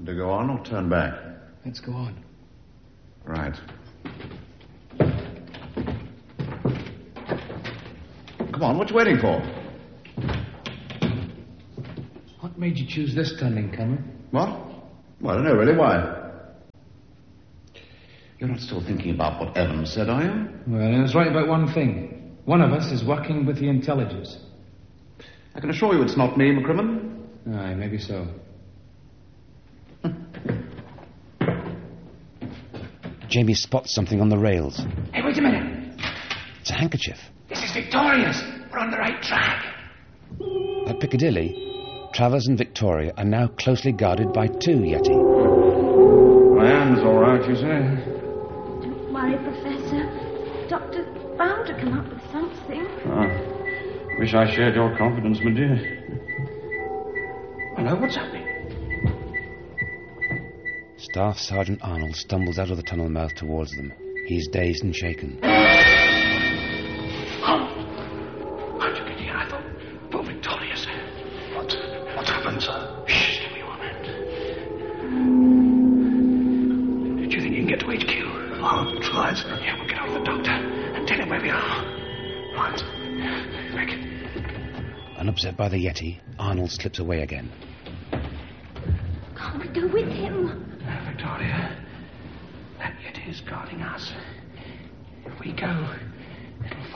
To go on or turn back? Let's go on. Right. Come on, what you waiting for? What made you choose this turning, Cameron? What? Well, I don't know, really. Why? You're not still thinking about what Evans said, are you? Well, he was right about one thing. One of us is working with the intelligence. I can assure you it's not me, McCrimmon. Aye, maybe so. Jamie spots something on the rails. Hey, wait a minute. It's a handkerchief. This is Victoria's. We're on the right track. At Piccadilly, Travers and Victoria are now closely guarded by two Yeti. My hand's all right, you say? Don't worry, Professor. Doctor's bound to come up with something. Wish I shared your confidence, my dear. Hello, what's happening? Staff Sergeant Arnold stumbles out of the tunnel mouth towards them. He's dazed and shaken. How'd you get here? I thought Victoria, sir. What's happened, sir? Shh, give me 1 minute. Do you think you can get to HQ? I'll try, sir. Yeah, we'll get out of the doctor and tell him where we are. Right. Rick. Unobserved by the Yeti, Arnold slips away again. Can't we go with him? Victoria, that Yeti is guarding us. If we go, it'll